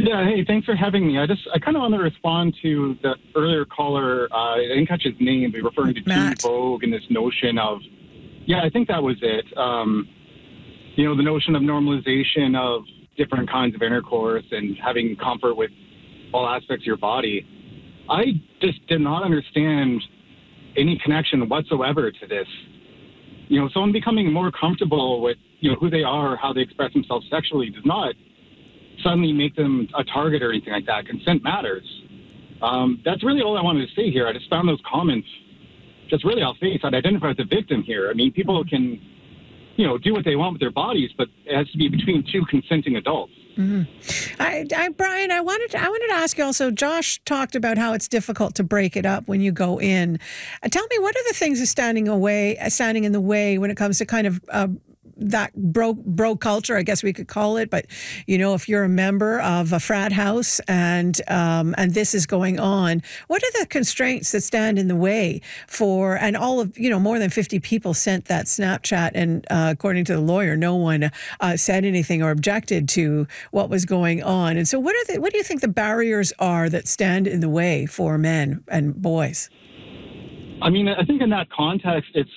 Yeah, hey, thanks for having me. I kind of want to respond to the earlier caller. I didn't catch his name, but referring to Teen Matt. Vogue and this notion of, yeah, I think that was it. The notion of normalization of different kinds of intercourse and having comfort with all aspects of your body. I just did not understand any connection whatsoever to this. Someone becoming more comfortable with, who they are, how they express themselves sexually does not suddenly make them a target or anything like that. Consent matters. That's really all I wanted to say here. I just found those comments just really off base. I'd identify as a victim here. I mean, people can, do what they want with their bodies, but it has to be between two consenting adults. Mm-hmm. Brian, I wanted to ask you also, Josh talked about how it's difficult to break it up when you go in. Tell me, what are the things that standing in the way when it comes to kind of that bro culture, I guess we could call it, but if you're a member of a frat house and this is going on, what are the constraints that stand in the way for? And all of more than 50 people sent that Snapchat, and according to the lawyer, no one said anything or objected to what was going on. And so, what do you think the barriers are that stand in the way for men and boys? I mean, I think in that context, it's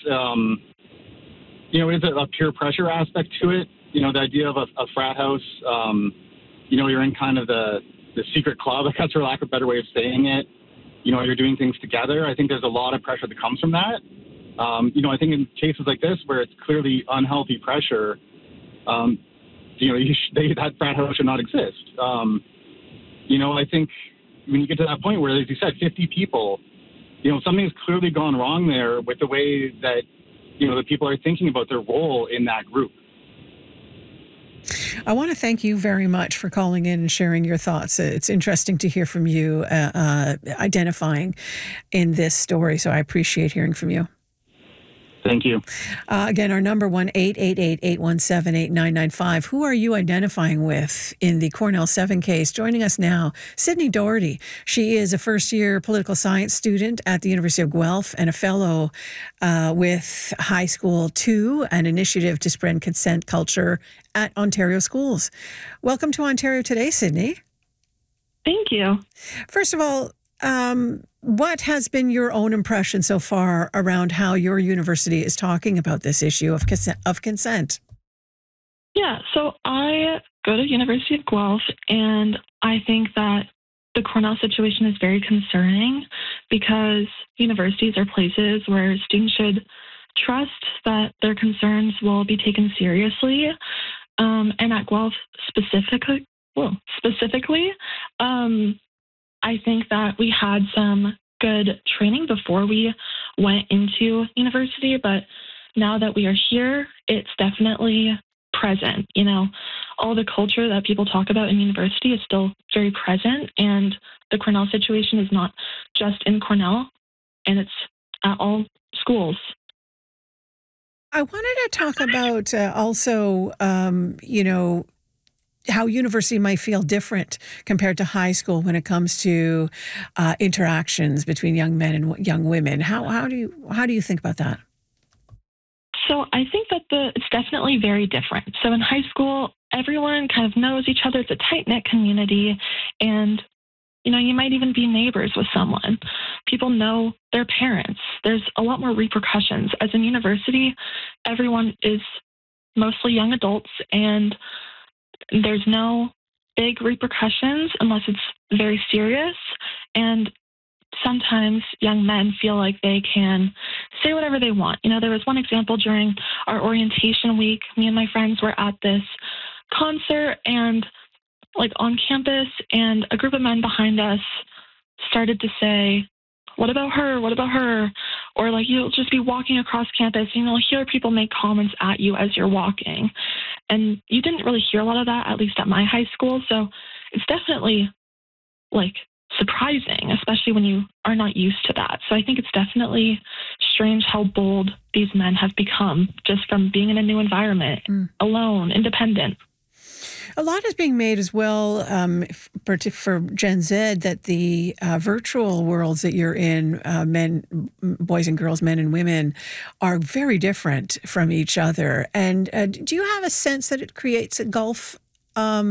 is a peer pressure aspect to it. The idea of a frat house, you're in kind of the secret club, I guess, for lack of a better way of saying it. You're doing things together. I think there's a lot of pressure that comes from that. I think in cases like this where it's clearly unhealthy pressure, that frat house should not exist. I think when you get to that point where, as you said, 50 people, something's clearly gone wrong there with the way that the people are thinking about their role in that group. I want to thank you very much for calling in and sharing your thoughts. It's interesting to hear from you identifying in this story, so I appreciate hearing from you. Thank you. Again, our number 1-888-817-8995. Who are you identifying with in the Cornell 7 case? Joining us now, Sydney Doherty. She is a first-year political science student at the University of Guelph and a fellow with High School 2, an initiative to spread consent culture at Ontario schools. Welcome to Ontario Today, Sydney. Thank you. First of all, what has been your own impression so far around how your university is talking about this issue of consent? Yeah, so I go to University of Guelph, and I think that the Cornell situation is very concerning because universities are places where students should trust that their concerns will be taken seriously. And at Guelph specifically, I think that we had some good training before we went into university, but now that we are here, it's definitely present. All the culture that people talk about in university is still very present, and the Cornell situation is not just in Cornell, and it's at all schools. I wanted to talk about also, how university might feel different compared to high school when it comes to interactions between young men and young women. How do you think about that? So I think that it's definitely very different. So in high school, everyone kind of knows each other. It's a tight-knit community, and you might even be neighbors with someone. People know their parents. There's a lot more repercussions. As in university, everyone is mostly young adults, and there's no big repercussions unless it's very serious. And sometimes young men feel like they can say whatever they want. There was one example during our orientation week. Me and my friends were at this concert and on campus, and a group of men behind us started to say, "What about her? What about her?" Or you'll just be walking across campus and you'll hear people make comments at you as you're walking. And you didn't really hear a lot of that, at least at my high school. So it's definitely surprising, especially when you are not used to that. So I think it's definitely strange how bold these men have become just from being in a new environment, alone, independent. A lot is being made as well for Gen Z that the virtual worlds that you're in, boys and girls, men and women, are very different from each other. And do you have a sense that it creates a gulf